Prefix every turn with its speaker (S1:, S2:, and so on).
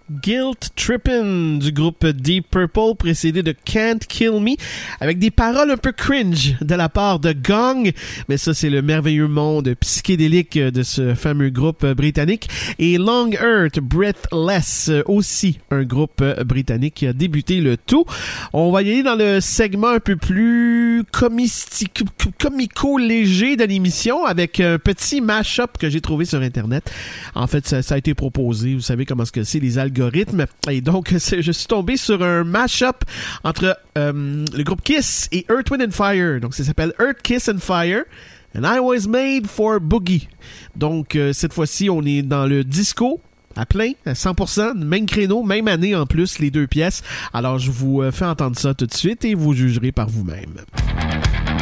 S1: Guilt Trippin' du groupe Deep Purple, précédé de Can't Kill Me, avec des paroles un peu cringe de la part de Gong, mais ça c'est le merveilleux monde psychédélique de ce fameux groupe britannique, et Long Earth Breathless, aussi un groupe britannique qui a débuté le tout. On va y aller dans le segment un peu plus comico-léger de l'émission, avec un petit mash-up que j'ai trouvé sur Internet. En fait, ça a été proposé, vous savez comment c'est les algorithmes, et donc je suis tombé sur un mash-up entre le groupe Kiss et Earth, Wind and Fire. Donc ça s'appelle Earth, Kiss and Fire and I Was Made for Boogie. Donc cette fois-ci on est dans le disco à plein, à 100%, même créneau, même année en plus, les deux pièces. Alors je vous fais entendre ça tout de suite et vous jugerez par vous-même.